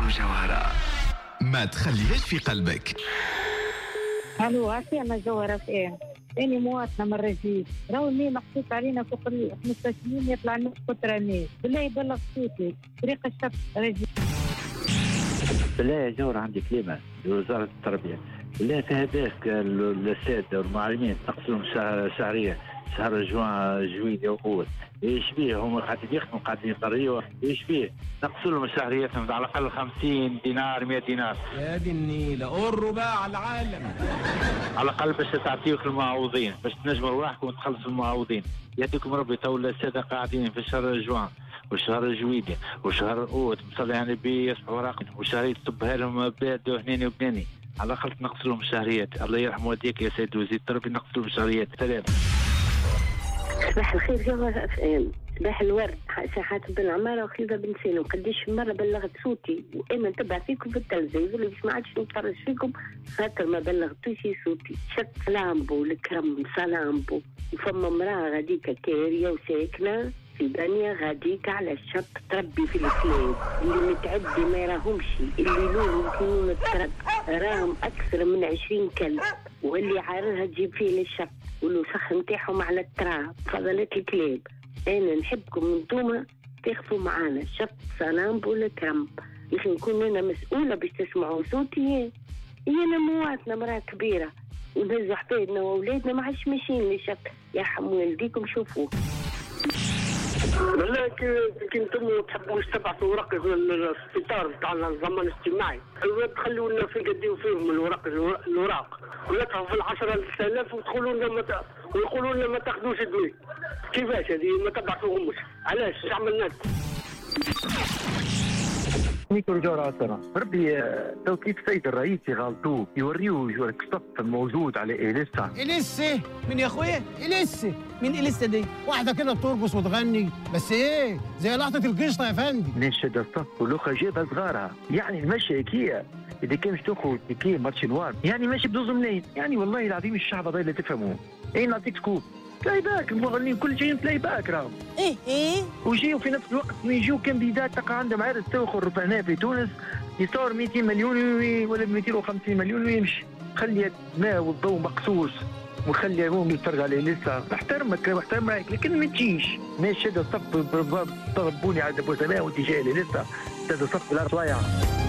جوهرة ما تخليهاش في قلبك. الو عافية انا جوهرة فين؟ اني مواطنة من الرجيب، راهو الماء محطوط علينا فوق 15 سنين يطلع نص قطرة ماء، بالله يبلغ صوتي طريق الشط رجيب. بالله يا جوهرة عندي كلمة لوزارة التربية، بالله في هذاك السادة والمعلمين تقسمهم شهرية، شهر جويلية وقوت، ايش بيه هم قاعدين يخدموا قاعدين يطريوا، ايش بيه نقصوا لهم شهريتهم على الاقل 50 دينار 100 دينار. يا دي النيلة قروا بقى على العالم، على الاقل باش تعطيوك المعوضين، باش تنجموا رواحكم وتخلصوا المعوضين. يديكم ربي تو السادة قاعدين في شهر جوان وشهر جويلية وشهر اوت مصلي على النبي يصبحوا راقد، وشهرية تصبها لهم بلاد وهنيني وبناني، على الاقل تنقص لهم شهريات. الله يرحم والديك يا سيد وزير التربية، نقص لهم شهريات. سلام. صباح الخير جوهرة FM، صباح الورد، ساحات بن عمارة وخليفة بن سالم. قديش مرة بلغت صوتي وأنا نتبع فيكم في التلفزيون، يقول باش ما عادش نتفرج فيكم خاطر ما بلغتوش صوتي. شت سلامبو الكرم سلامبو، وفما امرأة غاديكا كارية وساكنة في بانية غاديكا على الشط تربي في الكلاب اللي متعدي ما يراهمش، اللي لون يمكنون الترب راهم أكثر من 20 كلب، واللي عارها تجيب فيه للشط والوسخ نتاعهم على التراب. فضلت الكلاب، انا نحبكم انتوما تخفوا معانا. شط سلام بولكرم يخي نكون انا مسؤوله باش تسمعوا صوتي. هي انا مواطنه مراه كبيره ونهزوا حفايدنا واولادنا ما عادش ماشيين للشط. يرحم والديكم شوفوه. بالله كي انتم تحبوا تبعثوا ورق الستار تاع الضمان الاجتماعي، تخلوا لنا في قديم فيهم الوراق وندفعوا في 10,000 وتقولوا لنا ويقولوا لنا ما تاخذوش دوي. كيفاش هذه ما تبعثوهمش؟ علاش عملنا؟ نيكو جورا عسرة ربي تو كيف سيد الرئيس يغلطوه يوريوه جورك صف موجود على إليسي من يا اخويا إليسي من إليسي دي واحدة كده بترقص وتغني بس ايه زي لقطة القشطة يا فندم. نشد الصف ولوخة جيبها صغارها، يعني المشي هكية إذا كان مش تاخذ هكية ماتش نوار، يعني ماشي بدوز منين، يعني والله العظيم الشعب هذا اللي تفهموه. ايه نعطيك سكوب بلاي باك، المغنيين كل شيء بلاي باك راهو. ايه ويجيو في نفس الوقت يجيو كانديدات تقع عندهم عرس تاخر هنا في تونس يصور 200 مليون ولا 250 مليون ويمشي. خلي الماء والضوء مقصوص وخلي هم يتفرج عليه لسه. احترمك واحترم رايك لكن ما تجيش ماشي هذا الصف ضربوني على ابو سماء وانت جاي لسه هذا صف الارض ضايع.